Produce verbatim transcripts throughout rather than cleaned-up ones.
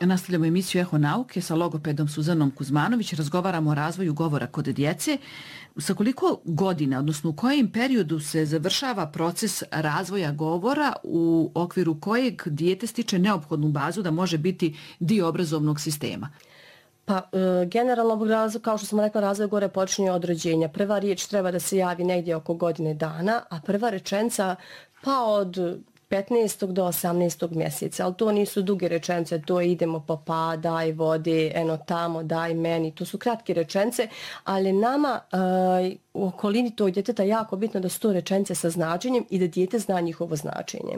Nastavljamo emisiju Eho nauke sa logopedom Suzanom Kuzmanović. Razgovaramo o razvoju govora kod djece. Sa koliko godina, odnosno u kojem periodu se završava proces razvoja govora u okviru kojeg dijete stiče neophodnu bazu da može biti dio obrazovnog sistema? Pa, e, generalno, razvoj, kao što sam rekla, razvoj govora počinje od rođenja. Prva riječ treba da se javi negdje oko godine dana, a prva rečenica pa od petnaestog do osamnaestog mjeseca, ali to nisu duge rečence, to je idemo pa pa, daj vode, eno tamo, daj meni, to su kratke rečence, ali nama uh, u okolini tog djeteta jako bitno da su to rečence sa značenjem i da dijete zna njihovo značenje.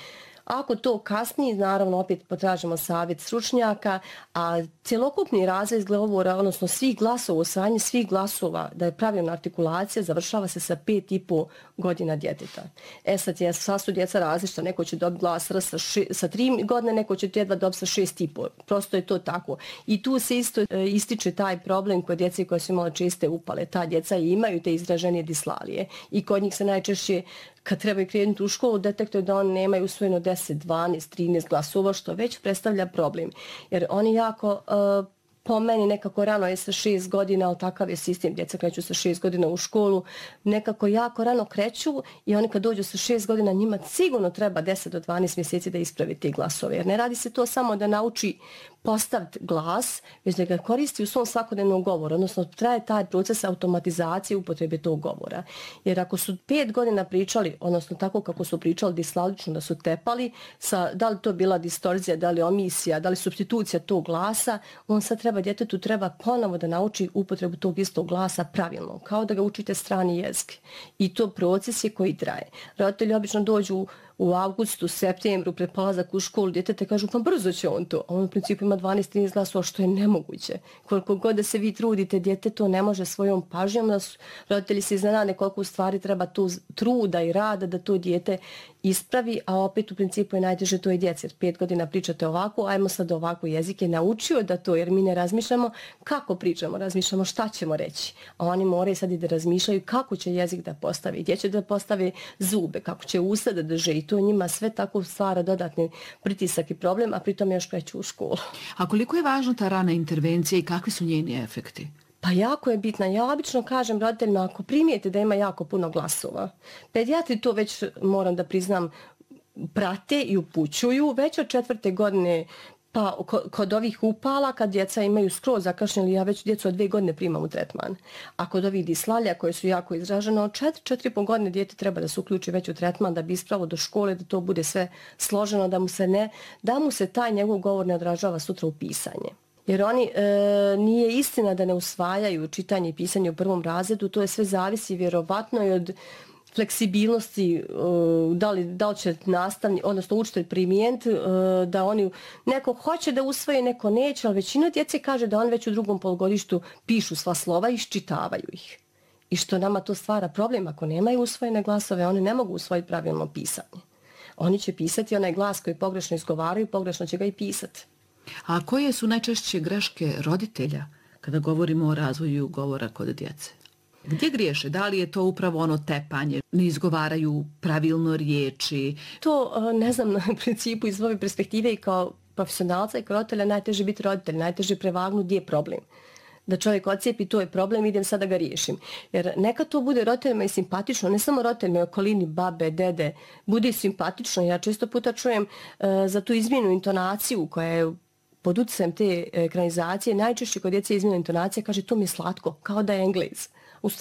Ako to kasnije, naravno opet potražimo savjet stručnjaka, a cjelokupni razvoj govora, odnosno svih glasova, usvajanje svih glasova, da je pravilna artikulacija, završava se sa pet i po godina djeteta. E sad, je, sva su djeca različita, neko će dobiti glas R sa, ši, sa tri godine, neko će jedva dobiti sa šest i po. Prosto je to tako. I tu se isto e, ističe taj problem kod djece koje su imale česte upale. Ta djeca imaju te izraženije dislalije i kod njih se najčešće kad trebaju krenuti u školu, detektuju da oni nemaju usvojeno deset, dvanaest, trinaest glasova, što već predstavlja problem. Jer oni jako, uh, po meni nekako rano je sa šest godina, ali takav je sistem, djeca kreću sa šest godina u školu, nekako jako rano kreću i oni kad dođu sa šest godina, njima sigurno treba deset do dvanaest mjeseci da ispravi te glasove. Jer ne radi se to samo da nauči postaviti glas, već da ga koristi u svom svakodnevnom govoru, odnosno traje taj proces automatizacije upotrebe tog govora. Jer ako su pet godina pričali, odnosno tako kako su pričali dislalično da su tepali, sa, da li to bila distorzija, da li omisija, da li supstitucija tog glasa, on sad treba, djetetu treba ponovo da nauči upotrebu tog istog glasa pravilno, kao da ga učite strani jezik. I to proces je koji traje. Roditelji obično dođu u avgustu, septembru, pred polazak u školu, djetete kažu, pa brzo će on to. A on u principu ima dvanaest trinaest glasova, što je nemoguće. Koliko god da se vi trudite, djete to ne može svojom pažnjom. Da su, roditelji se iznenade koliko u stvari treba tu truda i rada da to djete ispravi, a opet u principu je najteže to i djeci. Jer pet godina pričate ovako, ajmo sad ovako jezike, naučio da to, jer mi ne razmišljamo kako pričamo, razmišljamo šta ćemo reći. A oni moraju sad i da razmišljaju kako će jezik da postavi, gdje će da postave zube, kako će usta da drže. I to njima sve tako stvara dodatni pritisak i problem, a pritom još kreću u školu. A koliko je važna ta rana intervencija i kakvi su njeni efekti? Pa jako je bitna. Ja obično kažem roditeljima, ako primijete da ima jako puno glasova, pedijatri to već, moram da priznam, prate i upućuju već od četvrte godine. Pa kod ovih upala, kad djeca imaju skroz zakašnjeli, ja već djecu od dve godine primam u tretman. A kod ovih dislalija koje su jako izražene, od četiri, četiri i pol godine dijete treba da se uključi već u tretman, da bi ispravo do škole, da to bude sve složeno, da mu se ne, da mu se taj njegov govor ne odražava sutra u pisanje. Jer oni, e, nije istina da ne usvajaju čitanje i pisanje u prvom razredu, to je sve zavisi vjerovatno i od fleksibilnosti, da li, da li će nastavni, odnosno učitelj primijent, da oni, neko hoće da usvoje, neko neće, ali većina djece kaže da oni već u drugom polugodištu pišu sva slova i iščitavaju ih. I što nama to stvara problem, ako nemaju usvojene glasove, oni ne mogu usvojiti pravilno pisanje. Oni će pisati onaj glas koji pogrešno izgovaraju, pogrešno će ga i pisati. A koje su najčešće greške roditelja kada govorimo o razvoju govora kod djece? Gdje griješe? Da li je to upravo ono tepanje? Ne izgovaraju pravilno riječi? To, ne znam, na principu iz ove perspektive i kao profesionalca i kao roditelja najteže biti roditelj, najteže prevagnuti gdje je problem. Da čovjek ocijepi, to je problem, idem sad da ga riješim. Jer neka to bude roditeljima i simpatično, ne samo roditeljima i okolini, babe, dede, bude simpatično. Ja često puta čujem uh, za tu izmjenu intonaciju koja je pod utjecajem te ekranizacije, najčešće kod djece izmjena intonacija kaže to mi je slatko, kao da je Englez. U